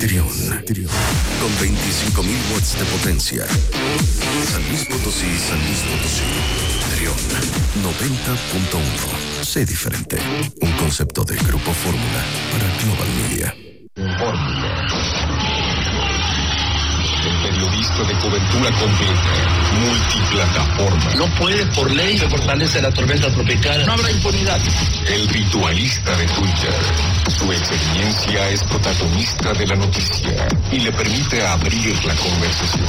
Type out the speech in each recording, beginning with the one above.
Trión, con 25,000 watts de potencia. San Luis Potosí, Trión, 90.1. Sé diferente. Un concepto de Grupo Fórmula para Global Media. Fórmula. El periodista de cobertura completa, multiplataforma. No puede, por ley, se fortalece la tormenta tropical. No habrá impunidad. El ritualista de Twitter. Su experiencia es protagonista de la noticia y le permite abrir la conversación.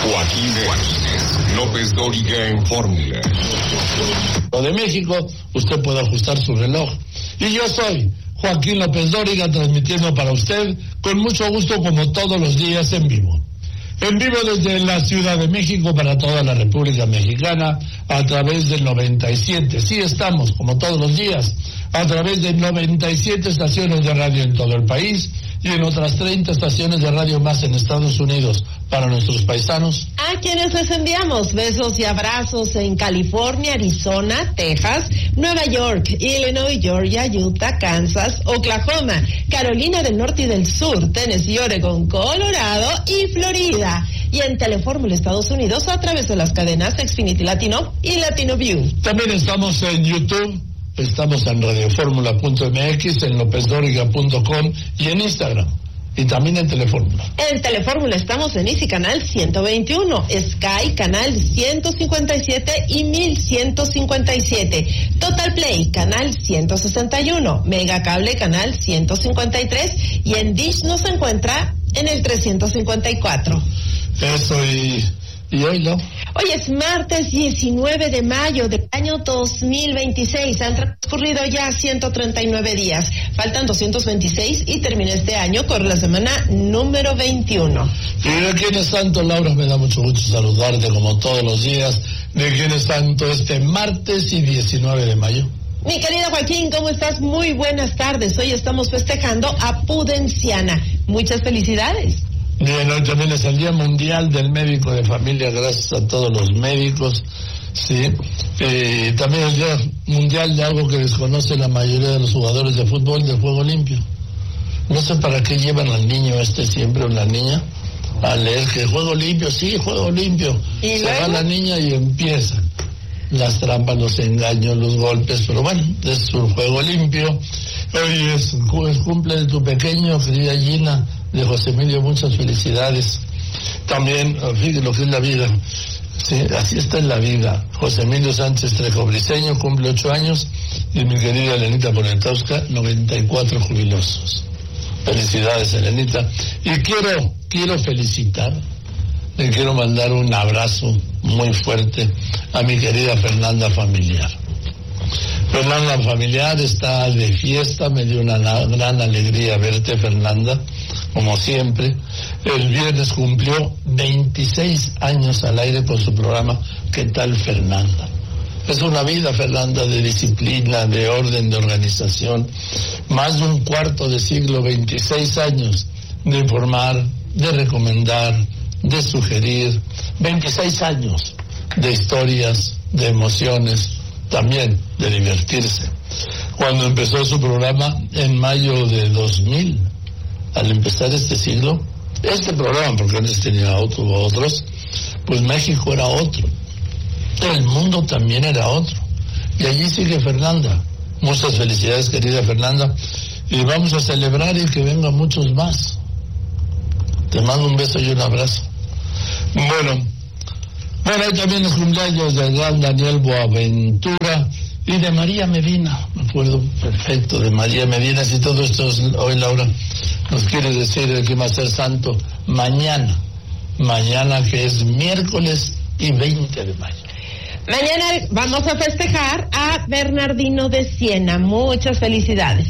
Joaquín López Dóriga en Fórmula. Lo de México, usted puede ajustar su reloj. Y yo soy Joaquín López Dóriga, transmitiendo para usted con mucho gusto, como todos los días, en vivo. En vivo desde la Ciudad de México para toda la República Mexicana a través del 97. Sí, estamos, como todos los días, a través de 97 estaciones de radio en todo el país y en otras 30 estaciones de radio más en Estados Unidos para nuestros paisanos. A quienes les enviamos besos y abrazos en California, Arizona, Texas, Nueva York, Illinois, Georgia, Utah, Kansas, Oklahoma, Carolina del Norte y del Sur, Tennessee, Oregon, Colorado y Florida. Y en Telefórmula Estados Unidos a través de las cadenas Xfinity Latino y Latino View. También estamos en YouTube. Estamos en radioformula.mx, en lopezdoriga.com y en Instagram. Y también en Telefórmula. En Telefórmula estamos en Easy Canal 121, Sky Canal 157 y 1157, Total Play Canal 161, Mega Cable Canal 153 y en Dish nos encuentra en el 354. Eso y hoy no. Hoy es martes 19 de mayo del año 2026. Han transcurrido ya 139 días. Faltan 226 y termina este año con la semana número 21. ¿Y de quién es santo, Laura? Me da mucho gusto saludarte como todos los días. ¿De quién es santo este martes y 19 de mayo? Mi querido Joaquín, ¿cómo estás? Muy buenas tardes. Hoy estamos festejando a Pudenciana. Muchas felicidades. Bien, hoy también es el Día Mundial del Médico de Familia, gracias a todos los médicos, sí. También el Día Mundial de algo que desconoce la mayoría de los jugadores de fútbol, del juego limpio. No sé para qué llevan al niño siempre o la niña a leer que juego limpio, sí, juego limpio. ¿Y se luego? va la niña y empiezan las trampas, los engaños, los golpes, pero bueno, es un juego limpio. Hoy es cumple de tu pequeño, querida Gina, de José Emilio, muchas felicidades. También, fíjate lo que es la vida. Sí, así está en la vida. José Emilio Sánchez Trejo Briceño cumple 8 años y mi querida Elenita Poniatowska, 94 jubilosos. Felicidades, Elenita. Y quiero felicitar, le quiero mandar un abrazo muy fuerte a mi querida Fernanda Familiar. Fernanda Familiar está de fiesta, me dio una gran alegría verte, Fernanda, como siempre. El viernes cumplió 26 años al aire con su programa ¿Qué tal, Fernanda? Es una vida, Fernanda, de disciplina, de orden, de organización. Más de un cuarto de siglo, 26 años de informar, de recomendar, de sugerir. 26 años de historias, de emociones, también de divertirse. Cuando empezó su programa en mayo de 2000, al empezar este siglo, este programa, porque antes tenía otros, pues México era otro, el mundo también era otro, y allí sigue Fernanda. Muchas felicidades, querida Fernanda, y vamos a celebrar y que vengan muchos más. Te mando un beso y un abrazo. Bueno, hoy también es cumpleaños del gran Daniel Boaventura y de María Medina. Me acuerdo perfecto de María Medina. Si todo esto es hoy, Laura, nos quieres decir de quién va a ser santo mañana, que es miércoles y 20 de mayo. Mañana vamos a festejar a Bernardino de Siena. Muchas felicidades.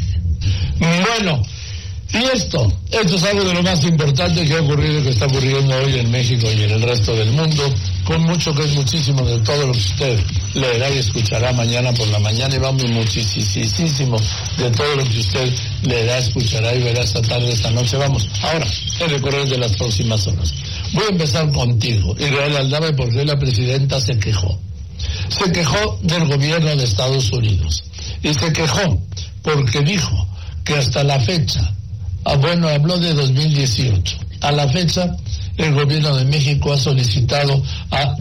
Bueno, y esto es algo de lo más importante que ha ocurrido y que está ocurriendo hoy en México y en el resto del mundo, con mucho que es muchísimo de todo lo que usted leerá y escuchará mañana por la mañana, y vamos muchísimo de todo lo que usted leerá, escuchará y verá esta tarde, esta noche. Vamos, ahora, el recorrido de las próximas horas. Voy a empezar contigo, Israel Aldave, porque hoy la presidenta se quejó. Se quejó del gobierno de Estados Unidos y se quejó porque dijo que hasta la fecha habló de 2018. A la fecha, el gobierno de México ha solicitado a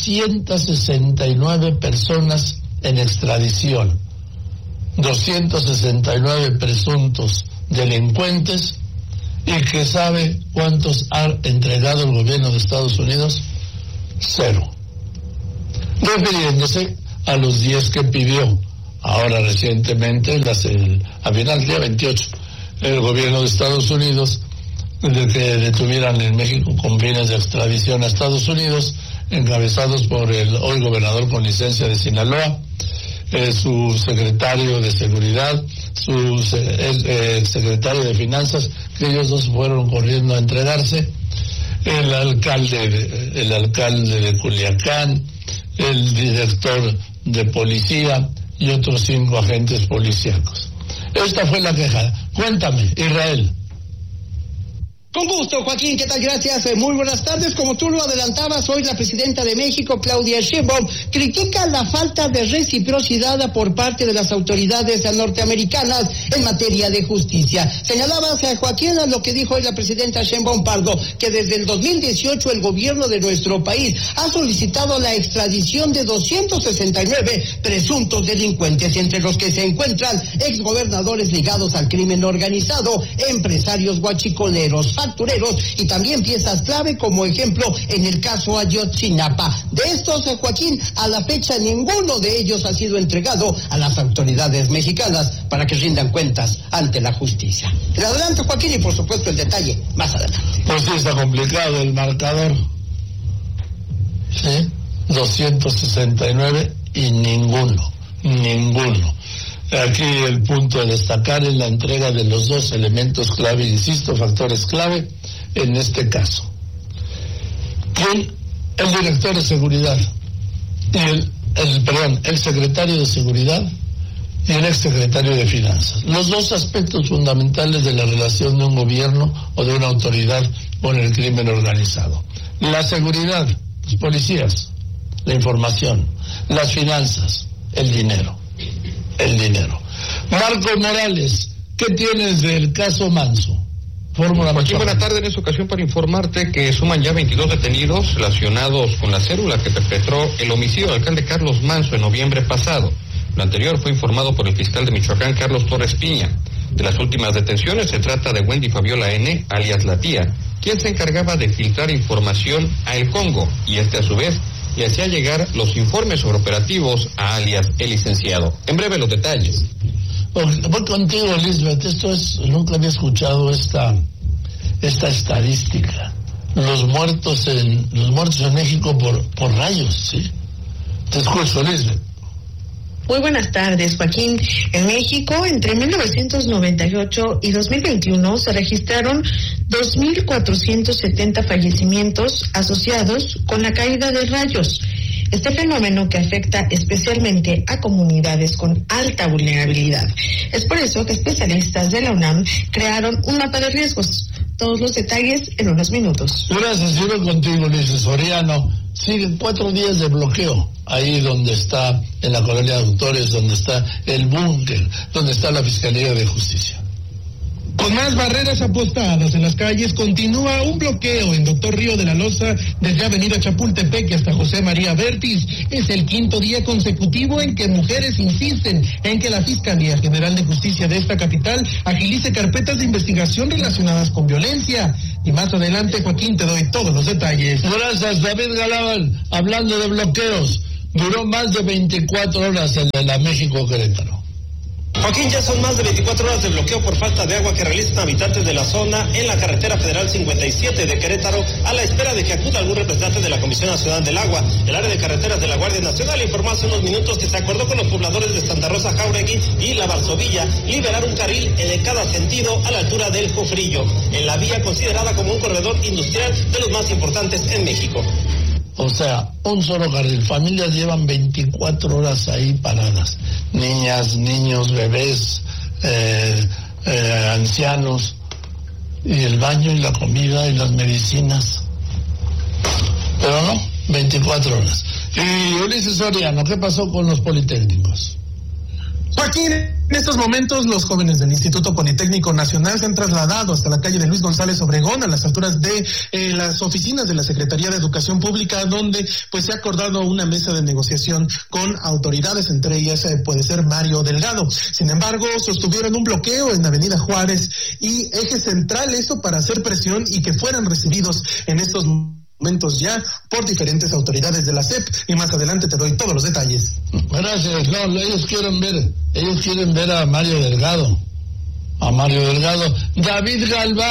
269 personas en extradición, 269 presuntos delincuentes, y que sabe cuántos ha entregado el gobierno de Estados Unidos, 0. Refiriéndose a los 10 que pidió ahora recientemente, a final del día 28, el gobierno de Estados Unidos, de que detuvieran en México con fines de extradición a Estados Unidos, encabezados por el hoy gobernador con licencia de Sinaloa, su secretario de Seguridad, su secretario de Finanzas, que ellos dos fueron corriendo a entregarse, el alcalde de Culiacán, el director de policía y otros 5 agentes policíacos. Esta fue la queja. Cuéntame, Israel. Con gusto, Joaquín, ¿qué tal? Gracias, muy buenas tardes. Como tú lo adelantabas, hoy la presidenta de México, Claudia Sheinbaum, critica la falta de reciprocidad por parte de las autoridades norteamericanas en materia de justicia. Señalabas, Joaquín, lo que dijo hoy la presidenta Sheinbaum Pardo, que desde el 2018 el gobierno de nuestro país ha solicitado la extradición de 269 presuntos delincuentes, entre los que se encuentran exgobernadores ligados al crimen organizado, empresarios guachicoleros, factureros y también piezas clave, como ejemplo en el caso Ayotzinapa. De estos, Joaquín, a la fecha ninguno de ellos ha sido entregado a las autoridades mexicanas para que rindan cuentas ante la justicia. Adelante, Joaquín, y por supuesto el detalle más adelante. Pues sí, está complicado el marcador. ¿Sí? 269 y ninguno. Aquí el punto a destacar es la entrega de los 2 elementos clave, insisto, factores clave en este caso. El director de seguridad y el secretario de seguridad y el exsecretario de finanzas. Los 2 aspectos fundamentales de la relación de un gobierno o de una autoridad con el crimen organizado. La seguridad, los policías, la información, las finanzas, el dinero. Marcos Morales, ¿qué tienes del caso Manso? Joaquín, buena tarde. En esta ocasión para informarte que suman ya 22 detenidos relacionados con la célula que perpetró el homicidio del alcalde Carlos Manso en noviembre pasado. Lo anterior fue informado por el fiscal de Michoacán, Carlos Torres Piña. De las últimas detenciones se trata de Wendy Fabiola N., alias La Tía, quien se encargaba de filtrar información a El Congo, y a su vez le hacía llegar los informes sobre operativos a alias El Licenciado. En breve los detalles. Voy contigo, Lisbeth. Nunca había escuchado esta estadística. Los muertos en México por rayos, ¿sí? Te escucho, Lisbeth. Muy buenas tardes, Joaquín. En México, entre 1998 y 2021 se registraron 2.470 fallecimientos asociados con la caída de rayos. Este fenómeno que afecta especialmente a comunidades con alta vulnerabilidad. Es por eso que especialistas de la UNAM crearon un mapa de riesgos. Todos los detalles en unos minutos. Gracias, sigo contigo, Luis Soriano. Siguen 4 días de bloqueo, ahí donde está, en la colonia de Autores, donde está el búnker, donde está la Fiscalía de Justicia. Con más barreras apostadas en las calles, continúa un bloqueo en Doctor Río de la Loza desde Avenida Chapultepec hasta José María Vértiz. Es el 5º día consecutivo en que mujeres insisten en que la Fiscalía General de Justicia de esta capital agilice carpetas de investigación relacionadas con violencia. Y más adelante, Joaquín, te doy todos los detalles. Gracias, David Galán. Hablando de bloqueos, duró más de 24 horas el de la México-Querétaro. Joaquín, ya son más de 24 horas de bloqueo por falta de agua que realizan habitantes de la zona en la carretera federal 57 de Querétaro, a la espera de que acuda algún representante de la Comisión Nacional del Agua. El área de carreteras de la Guardia Nacional informó hace unos minutos que se acordó con los pobladores de Santa Rosa Jauregui y La Varsovilla liberar un carril en cada sentido a la altura del Cofrillo, en la vía considerada como un corredor industrial de los más importantes en México. O sea, un solo carril. Familias llevan 24 horas ahí paradas. Niñas, niños, bebés, ancianos. Y el baño y la comida y las medicinas. Pero no, 24 horas. Y Ulises Soriano, ¿qué pasó con los politécnicos? Joaquín, en estos momentos los jóvenes del Instituto Politécnico Nacional se han trasladado hasta la calle de Luis González Obregón, a las alturas de las oficinas de la Secretaría de Educación Pública, donde pues se ha acordado una mesa de negociación con autoridades, entre ellas puede ser Mario Delgado. Sin embargo, sostuvieron un bloqueo en Avenida Juárez y Eje Central, esto para hacer presión y que fueran recibidos en estos momentos ya por diferentes autoridades de la SEP, y más adelante te doy todos los detalles. Gracias. No, ellos quieren ver a Mario Delgado. David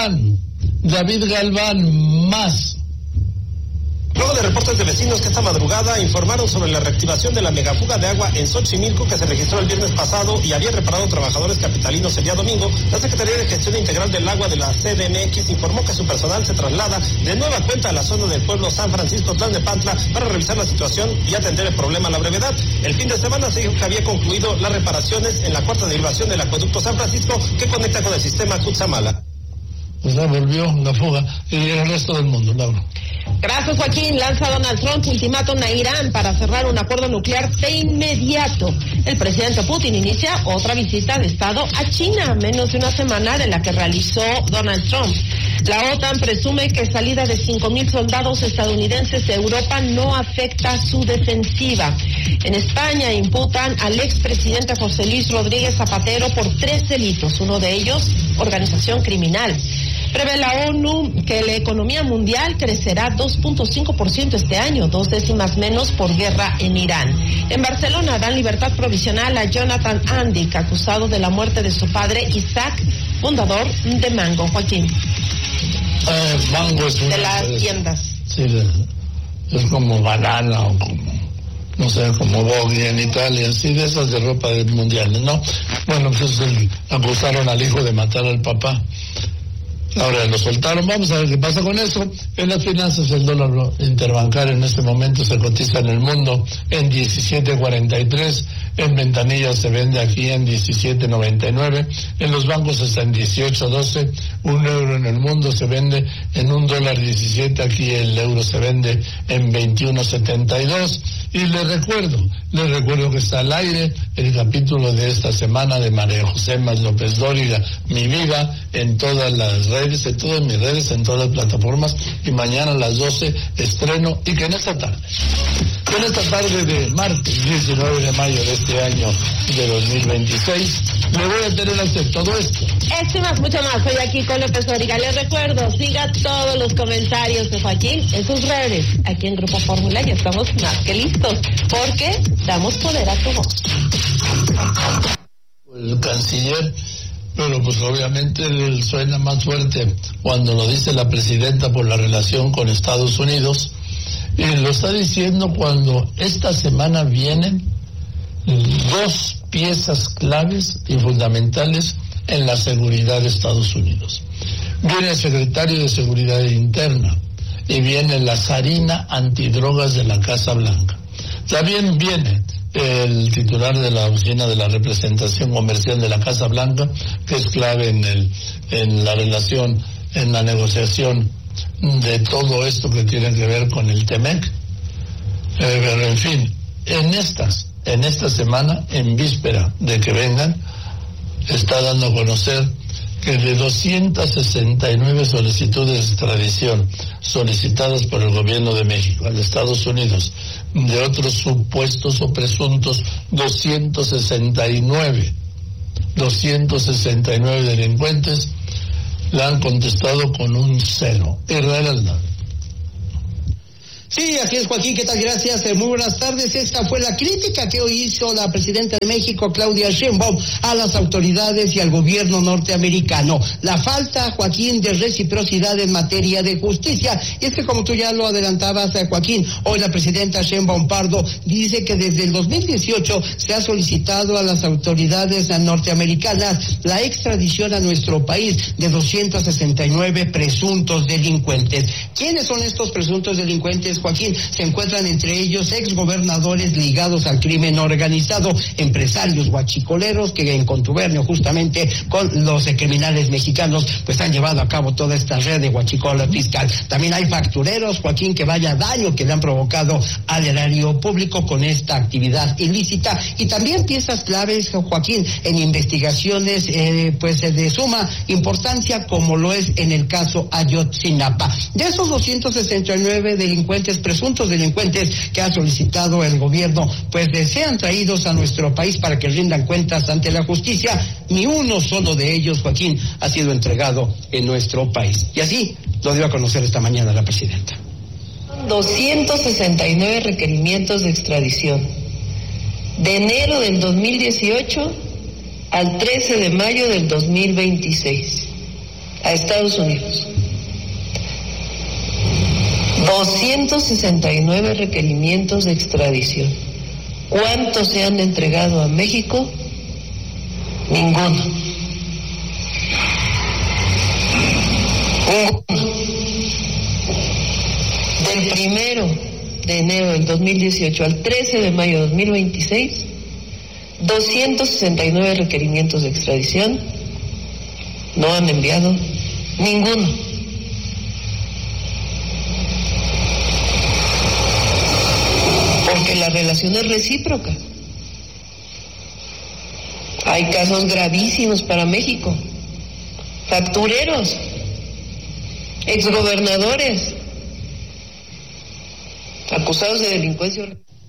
Galván más. Luego de reportes de vecinos que esta madrugada informaron sobre la reactivación de la megafuga de agua en Xochimilco que se registró el viernes pasado y había reparado trabajadores capitalinos el día domingo, la Secretaría de Gestión Integral del Agua de la CDMX informó que su personal se traslada de nueva cuenta a la zona del pueblo San Francisco Tlalnepantla para revisar la situación y atender el problema a la brevedad. El fin de semana se dijo que había concluido las reparaciones en la cuarta derivación del acueducto San Francisco que conecta con el sistema Cutzamala. Pues ya volvió la fuga y el resto del mundo, Laura. Gracias, Joaquín. Lanza Donald Trump ultimátum a Irán para cerrar un acuerdo nuclear de inmediato. El presidente Putin inicia otra visita de Estado a China, menos de una semana de la que realizó Donald Trump. La OTAN presume que salida de 5,000 soldados estadounidenses de Europa no afecta su defensiva. En España imputan al expresidente José Luis Rodríguez Zapatero por 3 delitos, uno de ellos organización criminal. Prevé la ONU que la economía mundial crecerá 2.5% este año, 2 décimas menos por guerra en Irán. En Barcelona dan libertad provisional a Jonathan Andic, acusado de la muerte de su padre Isaac, fundador de Mango. Joaquín. Mango es una de las tiendas. Sí, es como banana o como, no sé, como Vogue en Italia, sí, de esas de ropa mundiales, ¿no? Bueno, pues acusaron al hijo de matar al papá. Ahora lo soltaron, vamos a ver qué pasa con eso. En las finanzas el dólar interbancario en este momento se cotiza en el mundo en 17.43, en ventanillas se vende aquí en 17.99, en los bancos está en 18.12, un euro en el mundo se vende en $1.17, aquí el euro se vende en 21.72. Y les recuerdo que está al aire el capítulo de esta semana de María José López Dóriga, Mi Vida, en todas las redes, en todas mis redes, en todas las plataformas, y mañana a las 12 estreno, y que en esta tarde de martes 19 de mayo de este año de 2026, le voy a tener a usted todo esto. Esto y más, mucho más. Soy aquí con López Dóriga. Les recuerdo, siga todos los comentarios de Joaquín en sus redes. Aquí en Grupo Fórmula ya estamos más que listos, porque damos poder a tu voz. El canciller, pero pues obviamente suena más fuerte cuando lo dice la presidenta por la relación con Estados Unidos, y lo está diciendo cuando esta semana vienen 2 piezas claves y fundamentales en la seguridad de Estados Unidos. Viene el secretario de Seguridad Interna y viene la zarina antidrogas de la Casa Blanca. También viene el titular de la oficina de la representación comercial de la Casa Blanca, que es clave en la relación, en la negociación de todo esto que tiene que ver con el TEMEC. Pero en fin, en esta semana, en víspera de que vengan, está dando a conocer que de 269 solicitudes de extradición solicitadas por el gobierno de México a los Estados Unidos de otros supuestos o presuntos 269 delincuentes, le han contestado con un 0. Israel Aldana. Sí, así es, Joaquín, ¿qué tal? Gracias, muy buenas tardes. Esta fue la crítica que hoy hizo la presidenta de México, Claudia Sheinbaum, a las autoridades y al gobierno norteamericano. La falta, Joaquín, de reciprocidad en materia de justicia. Y es que, como tú ya lo adelantabas, Joaquín, hoy la presidenta Sheinbaum Pardo dice que desde el 2018 se ha solicitado a las autoridades norteamericanas la extradición a nuestro país de 269 presuntos delincuentes. ¿Quiénes son estos presuntos delincuentes, Joaquín, se encuentran entre ellos exgobernadores ligados al crimen organizado, empresarios guachicoleros que en contubernio justamente con los criminales mexicanos pues han llevado a cabo toda esta red de huachicola fiscal. También hay factureros, Joaquín, que vaya daño que le han provocado al erario público con esta actividad ilícita, y también piezas claves, Joaquín, en investigaciones pues de suma importancia, como lo es en el caso Ayotzinapa. De esos 269 presuntos delincuentes que ha solicitado el gobierno pues sean traídos a nuestro país para que rindan cuentas ante la justicia, ni uno solo de ellos, Joaquín, ha sido entregado en nuestro país. Y así lo dio a conocer esta mañana la presidenta. 269 requerimientos de extradición de enero del 2018 al 13 de mayo del 2026 a Estados Unidos. 269 requerimientos de extradición. ¿Cuántos se han entregado a México? Ninguno. Del 1 de enero del 2018 al 13 de mayo de 2026, 269 requerimientos de extradición, no han enviado ninguno. Porque la relación es recíproca. Hay casos gravísimos para México. Factureros, exgobernadores, acusados de delincuencia.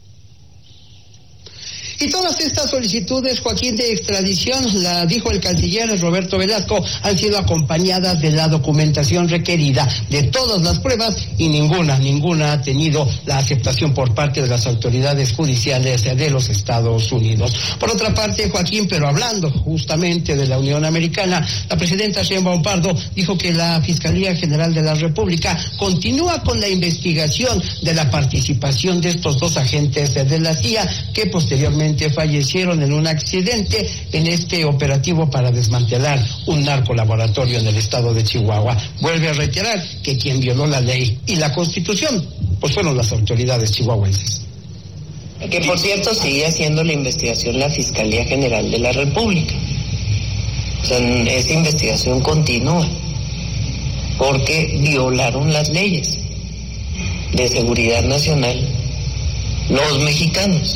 Y todas estas solicitudes, Joaquín, de extradición, la dijo el canciller Roberto Velasco, han sido acompañadas de la documentación requerida, de todas las pruebas, y ninguna ha tenido la aceptación por parte de las autoridades judiciales de los Estados Unidos. Por otra parte, Joaquín, pero hablando justamente de la Unión Americana, la presidenta Sheinbaum Pardo dijo que la Fiscalía General de la República continúa con la investigación de la participación de estos dos agentes de la CIA que posteriormente fallecieron en un accidente en este operativo para desmantelar un narcolaboratorio en el estado de Chihuahua. Vuelve a reiterar que quien violó la ley y la Constitución pues fueron las autoridades chihuahuenses. Que por cierto sigue haciendo la investigación la Fiscalía General de la República. O sea, esa investigación continúa porque violaron las leyes de seguridad nacional los mexicanos.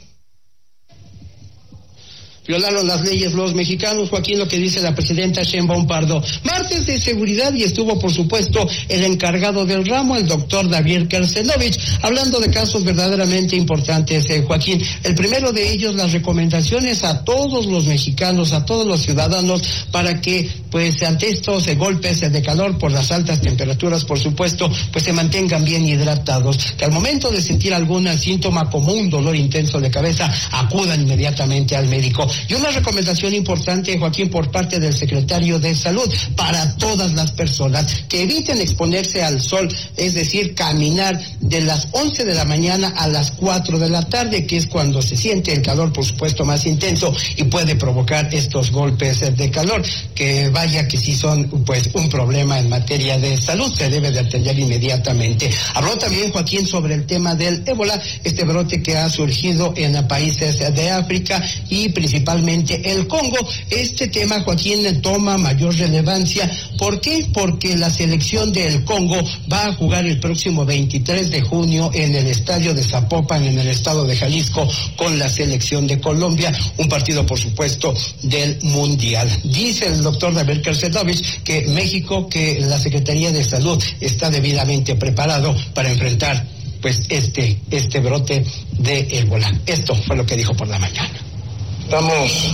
Violaron las leyes los mexicanos, Joaquín, lo que dice la presidenta Sheinbaum Pardo. Martes de seguridad, y estuvo, por supuesto, el encargado del ramo, el doctor David Kersenovich, hablando de casos verdaderamente importantes, Joaquín. El primero de ellos, las recomendaciones a todos los mexicanos, a todos los ciudadanos, para que, pues, ante estos golpes de calor por las altas temperaturas, por supuesto, pues se mantengan bien hidratados. Que al momento de sentir algún síntoma como un dolor intenso de cabeza, acudan inmediatamente al médico. Y una recomendación importante, Joaquín, por parte del secretario de Salud, para todas las personas, que eviten exponerse al sol, es decir, caminar de las 11 de la mañana a las 4 de la tarde, que es cuando se siente el calor, por supuesto, más intenso y puede provocar estos golpes de calor, que vaya que sí son, pues, un problema en materia de salud, se debe de atender inmediatamente. Habló también, Joaquín, sobre el tema del ébola, este brote que ha surgido en países de África y principalmente el Congo. Este tema, Joaquín, toma mayor relevancia. ¿Por qué? Porque la selección del Congo va a jugar el próximo 23 de junio en el estadio de Zapopan, en el estado de Jalisco, con la selección de Colombia, un partido, por supuesto, del Mundial. Dice el doctor David Kersenovich que México, que la Secretaría de Salud está debidamente preparado para enfrentar, pues, este brote de ébola. Esto fue lo que dijo por la mañana. Estamos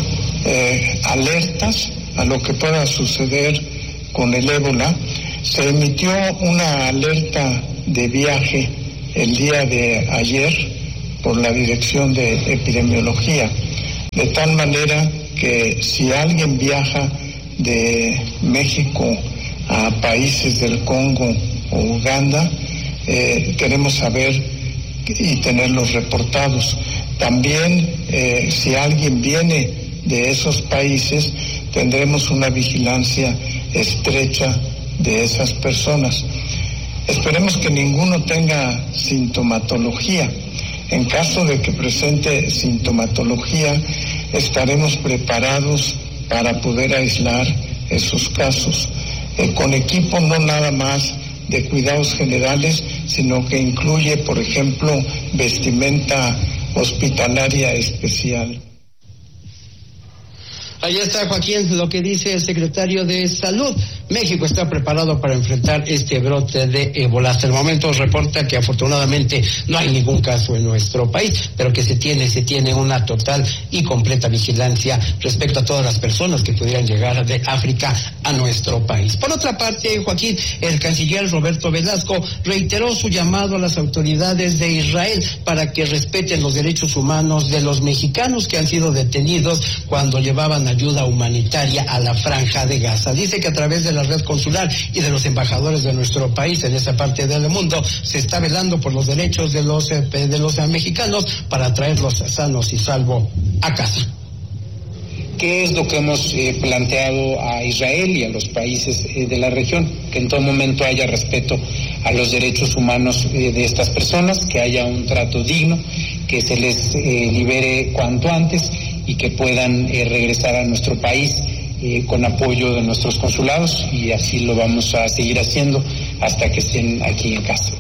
alertas a lo que pueda suceder con el ébola. Se emitió una alerta de viaje el día de ayer por la Dirección de Epidemiología, de tal manera que si alguien viaja de México a países del Congo o Uganda, queremos saber y tenerlos reportados. También, si alguien viene de esos países, tendremos una vigilancia estrecha de esas personas. Esperemos que ninguno tenga sintomatología. En caso de que presente sintomatología, estaremos preparados para poder aislar esos casos, con equipo no nada más de cuidados generales, sino que incluye, por ejemplo, vestimenta hospitalaria especial. Ahí está, Joaquín, lo que dice el secretario de Salud. México está preparado para enfrentar este brote de ébola. Hasta el momento reporta que afortunadamente no hay ningún caso en nuestro país, pero que se tiene una total y completa vigilancia respecto a todas las personas que pudieran llegar de África a nuestro país. Por otra parte, Joaquín, el canciller Roberto Velasco reiteró su llamado a las autoridades de Israel para que respeten los derechos humanos de los mexicanos que han sido detenidos cuando llevaban ayuda humanitaria a la Franja de Gaza. Dice que a través de la red consular y de los embajadores de nuestro país en esa parte del mundo se está velando por los derechos de los mexicanos para traerlos sanos y salvos a casa. ¿Qué es lo que hemos planteado a Israel y a los países de la región? Que en todo momento haya respeto a los derechos humanos de estas personas, que haya un trato digno, que se les libere cuanto antes y que puedan regresar a nuestro país con apoyo de nuestros consulados, y así lo vamos a seguir haciendo hasta que estén aquí en casa.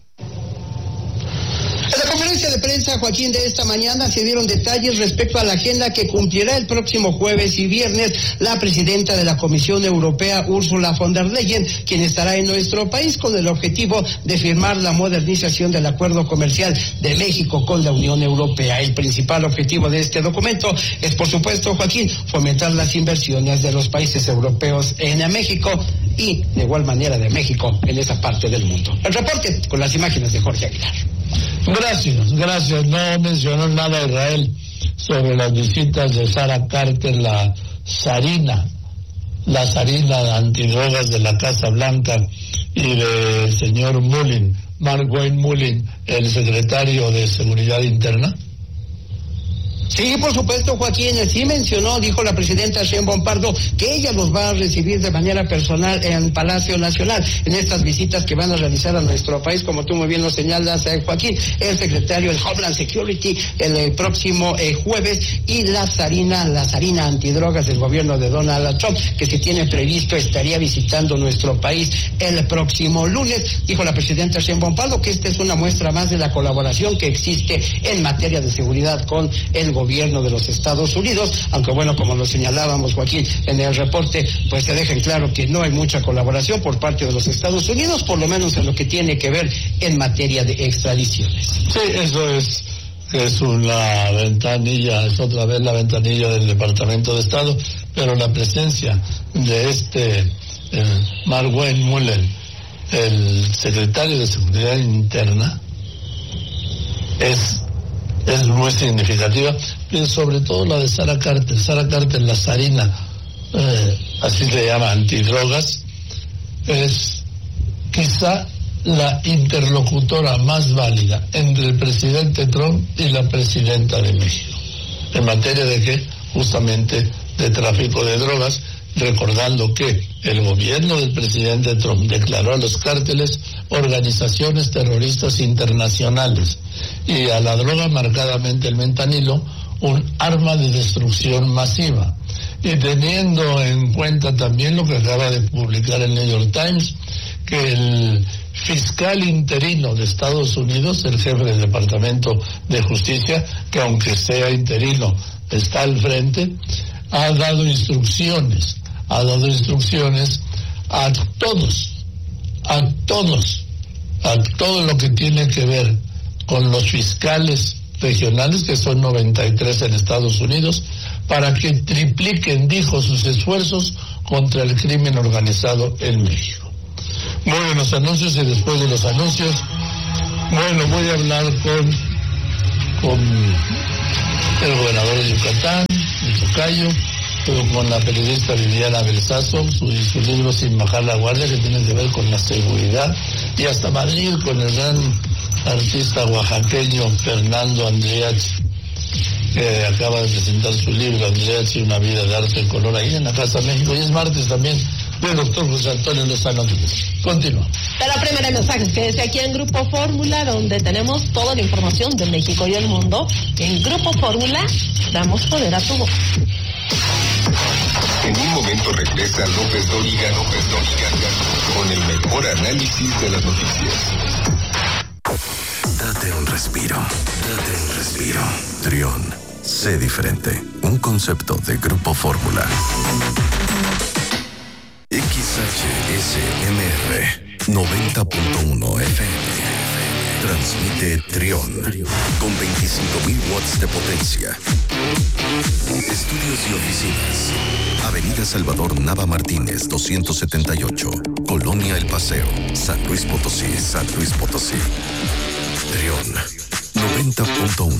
En la conferencia de prensa, Joaquín, de esta mañana se dieron detalles respecto a la agenda que cumplirá el próximo jueves y viernes la presidenta de la Comisión Europea, Ursula von der Leyen, quien estará en nuestro país con el objetivo de firmar la modernización del acuerdo comercial de México con la Unión Europea. El principal objetivo de este documento es, por supuesto, Joaquín, fomentar las inversiones de los países europeos en México y, de igual manera, de México en esa parte del mundo. El reporte con las imágenes de Jorge Aguilar. Gracias. No mencionó nada Israel sobre las visitas de Sara Carter, la zarina antidrogas de la Casa Blanca, y del señor Mullin, Mark Wayne Mullin, el secretario de Seguridad Interna. Sí, por supuesto, Joaquín, sí mencionó, dijo la presidenta Sheinbaum Pardo, que ella los va a recibir de manera personal en Palacio Nacional, en estas visitas que van a realizar a nuestro país, como tú muy bien lo señalas, Joaquín, el secretario del Homeland Security el próximo jueves, y la zarina antidrogas del gobierno de Donald Trump, que se tiene previsto estaría visitando nuestro país el próximo lunes. Dijo la presidenta Sheinbaum Pardo que esta es una muestra más de la colaboración que existe en materia de seguridad con el gobierno de los Estados Unidos, aunque bueno, como lo señalábamos, Joaquín, en el reporte, pues se deja en claro que no hay mucha colaboración por parte de los Estados Unidos, por lo menos en lo que tiene que ver en materia de extradiciones. Sí, eso es una ventanilla, es otra vez la ventanilla del Departamento de Estado, pero la presencia de Mark Wayne Mullin, el secretario de Seguridad Interna, es muy significativa, y sobre todo la de Sara Carter, la zarina, así se llama, antidrogas, es quizá la interlocutora más válida entre el presidente Trump y la presidenta de México, en materia de qué, justamente de tráfico de drogas, recordando que el gobierno del presidente Trump declaró a los cárteles organizaciones terroristas internacionales y a la droga, marcadamente el fentanilo, un arma de destrucción masiva. Y teniendo en cuenta también lo que acaba de publicar el New York Times, que el fiscal interino de Estados Unidos, el jefe del Departamento de Justicia, que aunque sea interino está al frente, ha dado instrucciones a todo lo que tiene que ver con los fiscales regionales, que son 93 en Estados Unidos, para que tripliquen, dijo, sus esfuerzos contra el crimen organizado en México. Bueno, los anuncios, y después de los anuncios, bueno, voy a hablar con el gobernador de Yucatán, el tocayo, con la periodista Viviana Belsazo, su libro Sin bajar la guardia, que tiene que ver con la seguridad, y hasta Madrid con el gran artista oaxaqueño Fernando Andreachi, que acaba de presentar su libro Andreachi, una vida de arte en color, ahí en la Casa México, y es martes también del doctor José Antonio Lozano Díaz. Continúa. Pero primero hay mensajes que desde aquí en Grupo Fórmula, donde tenemos toda la información de México y el mundo. En Grupo Fórmula damos poder a tu voz. En un momento regresa López Dóriga con el mejor análisis de las noticias. Date un respiro. Trión, sé diferente. Un concepto de Grupo Fórmula. XHSMR 90.1 FM. Transmite Trión con 25.000 watts de potencia. Estudios y oficinas. Avenida Salvador Nava Martínez, 278. Colonia El Paseo, San Luis Potosí. Trión 90.1.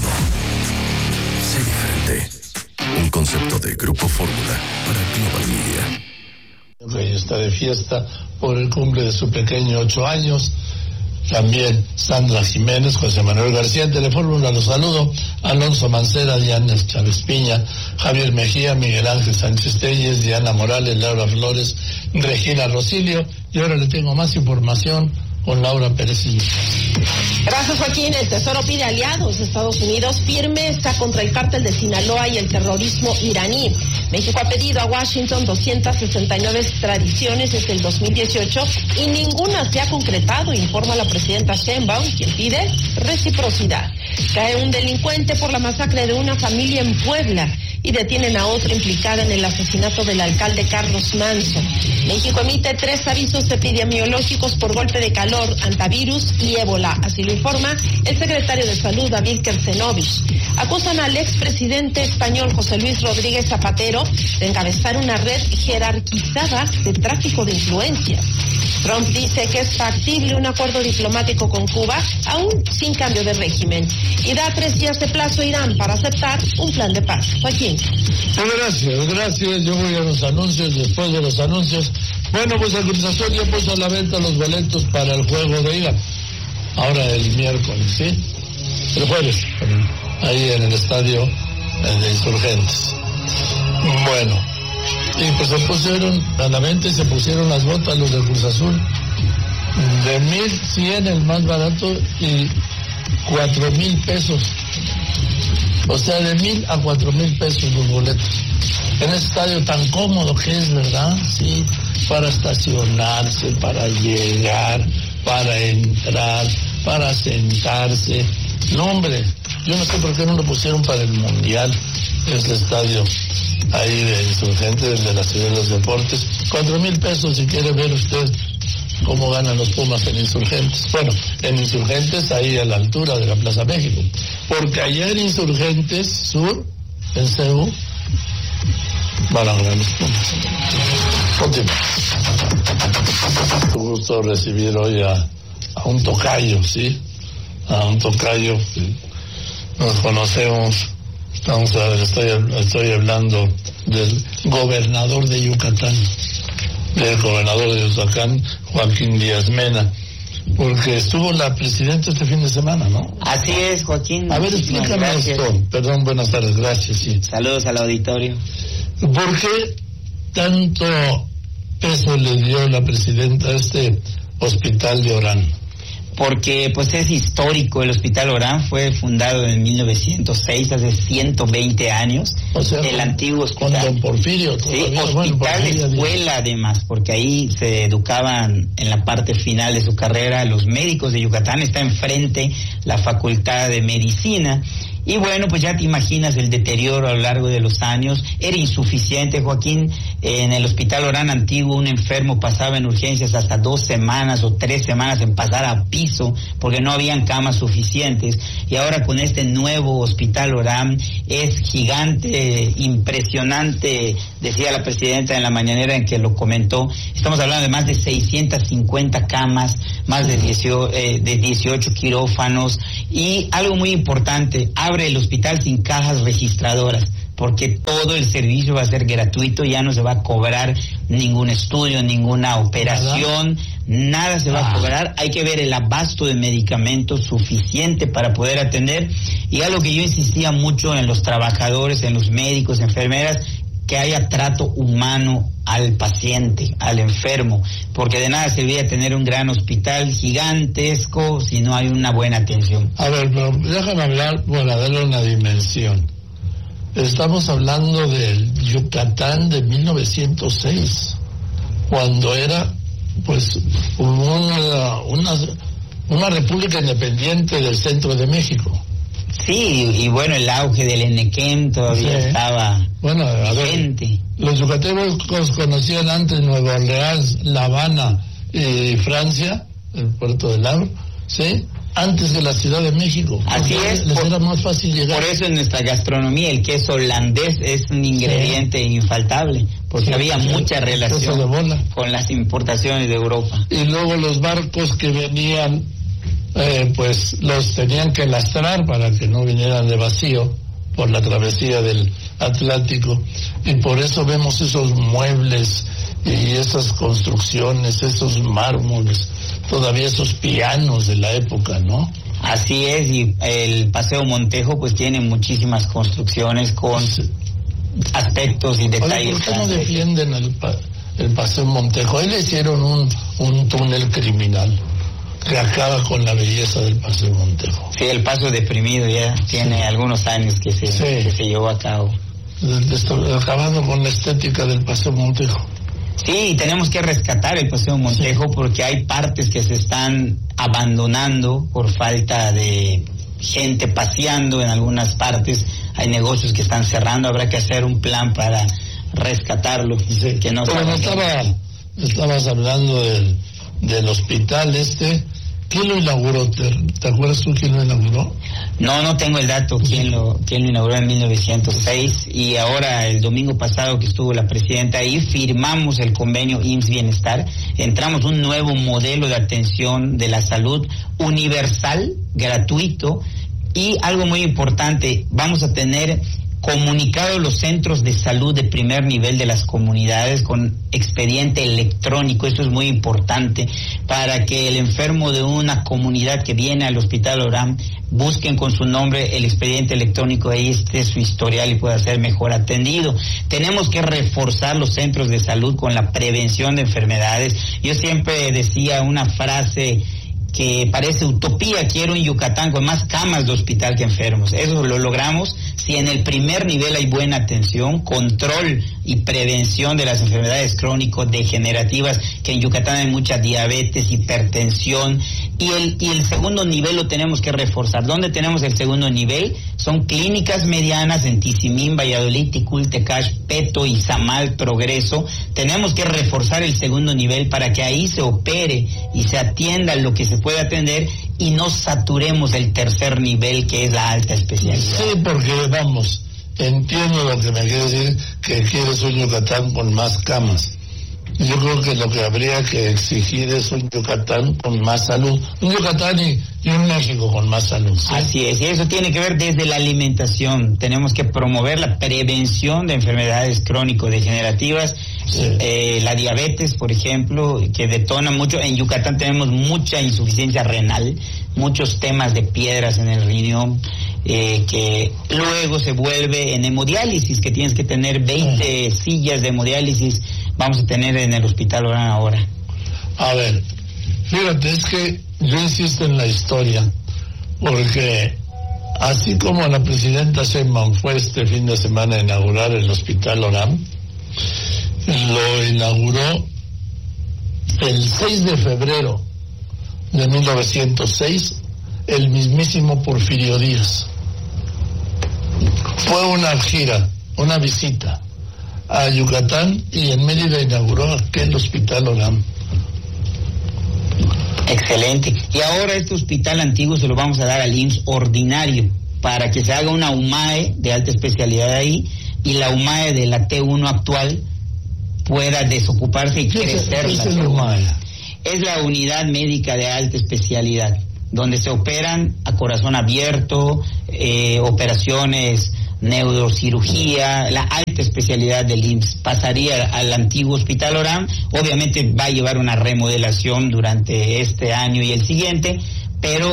Sé diferente. Un concepto de Grupo Fórmula para Global Media. Rey está de fiesta por el cumple de su pequeño 8 años. También Sandra Jiménez, José Manuel García en Telefórmula, los saludo. Alonso Mancera, Diana Chávez Piña, Javier Mejía, Miguel Ángel Sánchez Telles, Diana Morales, Laura Flores, Regina Rosilio. Y ahora le tengo más información con Laura Pérez. Gracias, Joaquín. El Tesoro pide aliados de Estados Unidos firmeza contra el cártel de Sinaloa y el terrorismo iraní. México ha pedido a Washington 269 extradiciones desde el 2018 y ninguna se ha concretado, informa la presidenta Sheinbaum, quien pide reciprocidad. Cae un delincuente por la masacre de una familia en Puebla y detienen a otra implicada en el asesinato del alcalde Carlos Manso. México emite 3 avisos epidemiológicos por golpe de calor, antivirus y ébola. Así lo informa el secretario de Salud, David Kersenovich. Acusan al expresidente español José Luis Rodríguez Zapatero de encabezar una red jerarquizada de tráfico de influencias. Trump dice que es factible un acuerdo diplomático con Cuba, aún sin cambio de régimen, y da 3 días de plazo a Irán para aceptar un plan de paz. Joaquín. Gracias. Yo voy a los anuncios. Después de los anuncios, bueno, pues el Cruz Azul ya puso a la venta los boletos para el juego de ida. Ahora el miércoles, ¿sí? El jueves, ahí en el estadio de Insurgentes. Bueno, y pues se pusieron a la venta y se pusieron las botas los del Cruz Azul. De 1,100 el más barato y 4,000 pesos. O sea, de 1,000 a 4,000 pesos los boletos. En ese estadio tan cómodo que es, ¿verdad? Sí, para estacionarse, para llegar, para entrar, para sentarse. No, hombre, yo no sé por qué no lo pusieron para el Mundial, ese estadio ahí de Insurgentes, de la Ciudad de los Deportes. 4,000 pesos si quiere ver usted cómo ganan los Pumas en Insurgentes. Bueno, en Insurgentes, ahí a la altura de la Plaza México. Porque allá en Insurgentes Sur, en CEU, van a ganar los Pumas. Continúa. Un gusto recibir hoy a un tocayo, ¿sí? A un tocayo. ¿Sí? Nos conocemos. Estoy hablando del gobernador de Yucatán. Joaquín Díaz Mena, porque estuvo la presidenta este fin de semana, ¿no? Así es, Joaquín. A ver, explícame esto. Perdón, buenas tardes, gracias, sí. Saludos al auditorio. ¿Por qué tanto peso le dio la presidenta a este hospital de Orán? Porque pues es histórico. El Hospital Orán fue fundado en 1906, hace 120 años. O sea, el antiguo hospital. Con don Porfirio. Sí, hospital escuela además, porque ahí se educaban en la parte final de su carrera los médicos de Yucatán. Está enfrente la Facultad de Medicina. Y bueno, pues ya te imaginas el deterioro a lo largo de los años. Era insuficiente, Joaquín. En el Hospital Orán antiguo, un enfermo pasaba en urgencias hasta 2 semanas o 3 semanas en pasar a piso porque no habían camas suficientes. Y ahora con este nuevo Hospital Orán es gigante, impresionante, decía la presidenta en la mañanera en que lo comentó. Estamos hablando de más de 650 camas, más de 18 quirófanos y algo muy importante, abre el hospital sin cajas registradoras, porque todo el servicio va a ser gratuito, ya no se va a cobrar ningún estudio, ninguna operación, nada se va a cobrar. Hay que ver el abasto de medicamentos suficiente para poder atender, y algo que yo insistía mucho en los trabajadores, en los médicos, enfermeras, que haya trato humano al paciente, al enfermo, porque de nada serviría tener un gran hospital gigantesco si no hay una buena atención. A ver, pero déjame hablar para darle una dimensión. Estamos hablando del Yucatán de 1906, cuando era pues una república independiente del centro de México. Sí, y bueno, el auge del Enequén todavía estaba vigente. Los yucatecos conocían antes Nueva Orleans, La Habana y Francia, el puerto del Havre, ¿sí? Antes de la Ciudad de México. Así es. Les era más fácil llegar. Por eso en nuestra gastronomía el queso holandés es un ingrediente infaltable, porque había mucha relación con las importaciones de Europa. Y luego los barcos que venían, pues los tenían que lastrar para que no vinieran de vacío por la travesía del Atlántico. Y por eso vemos esos muebles y esas construcciones, esos mármoles, todavía esos pianos de la época, ¿no? Así es, y el Paseo Montejo pues tiene muchísimas construcciones con aspectos y detalles. ¿Por qué no defienden el Paseo Montejo? Ahí le hicieron un túnel criminal que acaba con la belleza del Paseo Montejo. Sí, el Paso Deprimido ya tiene algunos años que se llevó a cabo. Acabando con la estética del Paseo Montejo. Sí, tenemos que rescatar el Paseo Montejo porque hay partes que se están abandonando por falta de gente paseando en algunas partes, hay negocios que están cerrando, habrá que hacer un plan para rescatarlo. Que no estabas hablando del hospital ¿quién lo inauguró? ¿Te acuerdas tú quién lo inauguró? No tengo el dato quién lo inauguró en 1906, y ahora el domingo pasado que estuvo la presidenta ahí, firmamos el convenio IMSS Bienestar, entramos un nuevo modelo de atención de la salud universal, gratuito, y algo muy importante, vamos a tener comunicados los centros de salud de primer nivel de las comunidades con expediente electrónico. Esto es muy importante para que el enfermo de una comunidad que viene al Hospital Orán busquen con su nombre el expediente electrónico, ahí esté su historial y pueda ser mejor atendido. Tenemos que reforzar los centros de salud con la prevención de enfermedades. Yo siempre decía una frase que parece utopía: quiero un Yucatán con más camas de hospital que enfermos. Eso lo logramos si en el primer nivel hay buena atención, control y prevención de las enfermedades crónico-degenerativas, que en Yucatán hay mucha diabetes, hipertensión, y el segundo nivel lo tenemos que reforzar. ¿Dónde tenemos el segundo nivel? Son clínicas medianas en Tizimín, Valladolid, Ticul, Tecash, Peto, Izamal, Progreso. Tenemos que reforzar el segundo nivel para que ahí se opere y se atienda lo que se puede atender y no saturemos el tercer nivel, que es la alta especialidad. Sí, porque vamos, entiendo lo que me quiere decir, que quieres un Yucatán con más camas. Yo creo que lo que habría que exigir es un Yucatán con más salud, un Yucatán y un México con más salud, ¿sí? Así es, y eso tiene que ver desde la alimentación. Tenemos que promover la prevención de enfermedades crónico-degenerativas, la diabetes, por ejemplo, que detona mucho. En Yucatán tenemos mucha insuficiencia renal, muchos temas de piedras en el riñón, que luego se vuelve en hemodiálisis, que tienes que tener 20 sillas de hemodiálisis. Vamos a tener en el Hospital Orán ahora. A ver, fíjate, es que yo insisto en la historia, porque así como la presidenta Sheinbaum fue este fin de semana a inaugurar el Hospital Orán, lo inauguró el 6 de febrero de 1906 el mismísimo Porfirio Díaz. Fue una gira, una visita a Yucatán, y en Mérida inauguró aquel Hospital Orán. Excelente. Y ahora este hospital antiguo se lo vamos a dar al IMSS ordinario para que se haga una UMAE de alta especialidad ahí, y la UMAE de la T1 actual pueda desocuparse y crecer. ¿Qué es la UMAE? Es la unidad médica de alta especialidad, donde se operan a corazón abierto, operaciones, neurocirugía, la alta especialidad del IMSS pasaría al antiguo Hospital Orán. Obviamente va a llevar una remodelación durante este año y el siguiente, pero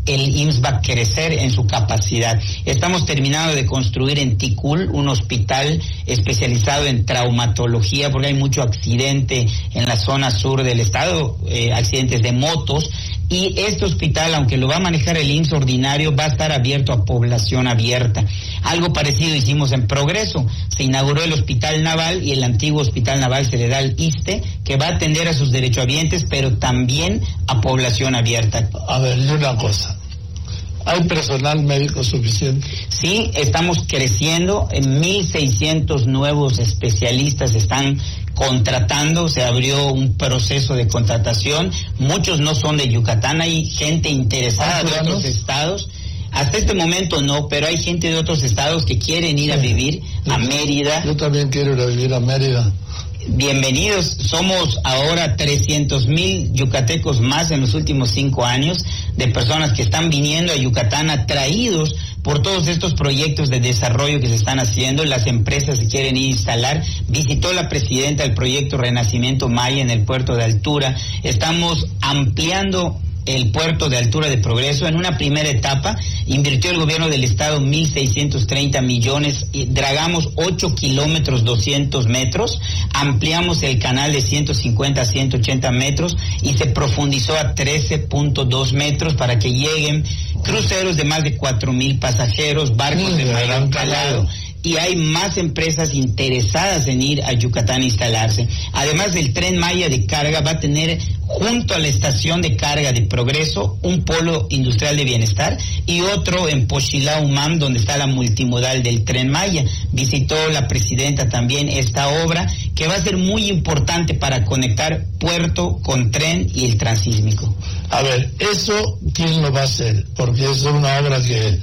el IMSS va a crecer en su capacidad. Estamos terminando de construir en Ticul un hospital especializado en traumatología, porque hay mucho accidente en la zona sur del estado, accidentes de motos, y este hospital, aunque lo va a manejar el IMSS ordinario, va a estar abierto a población abierta. Algo parecido hicimos en Progreso. Se inauguró el Hospital Naval y el antiguo Hospital Naval se le da al ISSSTE, que va a atender a sus derechohabientes, pero también a población abierta. A ver, y una cosa. ¿Hay personal médico suficiente? Sí, estamos creciendo. En 1,600 nuevos especialistas están contratando. Se abrió un proceso de contratación. Muchos no son de Yucatán. Hay gente interesada de otros estados. Hasta este momento no, pero hay gente de otros estados que quieren ir a vivir a Mérida. Yo también quiero ir a vivir a Mérida. Bienvenidos, somos ahora 300,000 yucatecos más en los últimos 5 años, de personas que están viniendo a Yucatán atraídos por todos estos proyectos de desarrollo que se están haciendo. Las empresas se quieren ir a instalar. Visitó la presidenta el proyecto Renacimiento Maya en el puerto de Altura. Estamos ampliando el puerto de Altura de Progreso. En una primera etapa invirtió el gobierno del estado 1,630 millones, y dragamos 8 kilómetros 200 metros, ampliamos el canal de 150 a 180 metros y se profundizó a 13.2 metros para que lleguen cruceros de más de 4,000 pasajeros, barcos de mayor calado. Y hay más empresas interesadas en ir a Yucatán a instalarse. Además, el Tren Maya de carga va a tener junto a la estación de carga de Progreso un polo industrial de bienestar y otro en Pochilá, Humam, donde está la multimodal del Tren Maya. Visitó la presidenta también esta obra, que va a ser muy importante para conectar puerto con tren y el transísmico. A ver, ¿eso quién lo va a hacer? Porque es una obra que...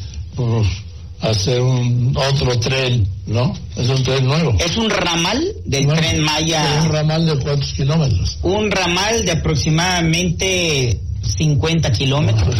hacer un otro tren, ¿no? Es un tren nuevo. Es un ramal del Tren Maya. ¿Un ramal de cuántos kilómetros? Un ramal de aproximadamente 50 kilómetros,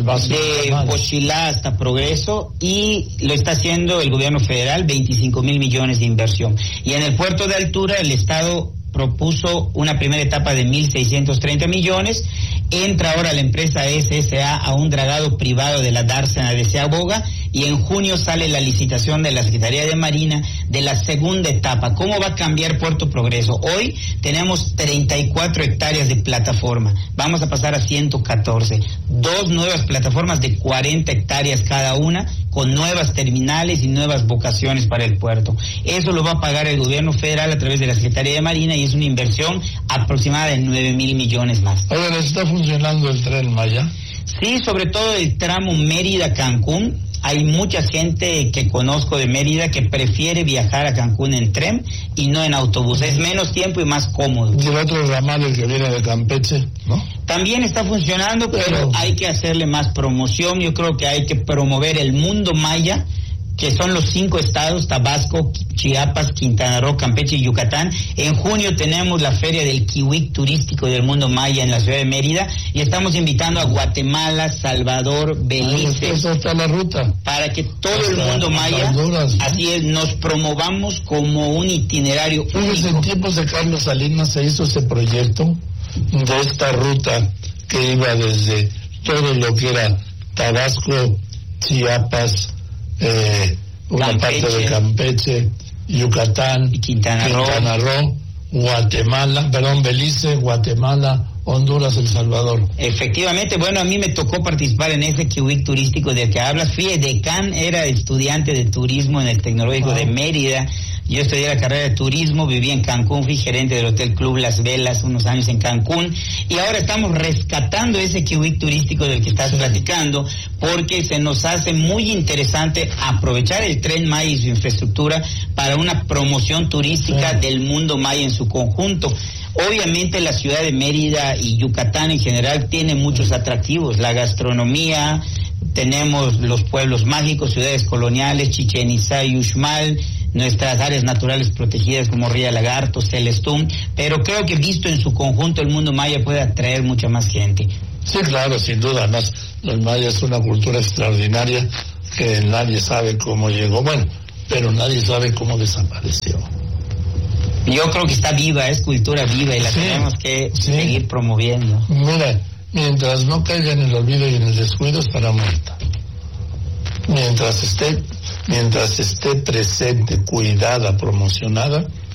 de Pochilá hasta Progreso, y lo está haciendo el gobierno federal, 25,000 millones de inversión. Y en el puerto de Altura, el estado propuso una primera etapa de 1,630 millones. Entra ahora la empresa SSA a un dragado privado de la dársena de Seaboga, y en junio sale la licitación de la Secretaría de Marina de la segunda etapa. ¿Cómo va a cambiar Puerto Progreso? Hoy tenemos 34 hectáreas de plataforma, vamos a pasar a 114, 2 nuevas plataformas de 40 hectáreas cada una, con nuevas terminales y nuevas vocaciones para el puerto. Eso lo va a pagar el gobierno federal a través de la Secretaría de Marina, y es una inversión aproximada de 9,000 millones más. Oigan, ¿está funcionando el Tren Maya? Sí, sobre todo el tramo Mérida-Cancún. Hay mucha gente que conozco de Mérida que prefiere viajar a Cancún en tren y no en autobús. Es menos tiempo y más cómodo. Y el otro ramal, el que viene de Campeche, ¿no? También está funcionando, pero hay que hacerle más promoción. Yo creo que hay que promover el mundo maya, que son los 5 estados, Tabasco, Chiapas, Quintana Roo, Campeche y Yucatán. En junio tenemos la feria del Kiwik turístico del mundo maya en la ciudad de Mérida, y estamos invitando a Guatemala, Salvador, Belice. Esa está la ruta. Para que todo el mundo maya, Honduras, ¿no? Así es, nos promovamos como un itinerario único. En tiempos de Carlos Salinas se hizo ese proyecto de esta ruta que iba desde todo lo que era Tabasco, Chiapas, una Campeche, parte de Campeche, Yucatán, y Quintana Roo, Guatemala, Belice, Guatemala, Honduras, El Salvador. Efectivamente, bueno, a mí me tocó participar en ese Kiwik turístico del que hablas. Fui decán, era estudiante de turismo en el Tecnológico de Mérida. Yo estudié la carrera de turismo, viví en Cancún, fui gerente del Hotel Club Las Velas unos años en Cancún, y ahora estamos rescatando ese Kiwik turístico del que estás platicando, porque se nos hace muy interesante aprovechar el Tren Maya y su infraestructura para una promoción turística del mundo maya en su conjunto. Obviamente la ciudad de Mérida y Yucatán en general tiene muchos atractivos, la gastronomía, tenemos los pueblos mágicos, ciudades coloniales, Chichén Itzá y Uxmal, nuestras áreas naturales protegidas como Ría Lagarto, Celestún, pero creo que visto en su conjunto el mundo maya puede atraer mucha más gente. Sí, claro, sin duda. Además, los mayas es una cultura extraordinaria que nadie sabe cómo llegó, bueno, pero nadie sabe cómo desapareció. Yo creo que está viva, es cultura viva, y la tenemos que seguir promoviendo. Mira, mientras no caiga en el olvido y en el descuido, estará muerta. Mientras esté presente, cuidada, promocionada,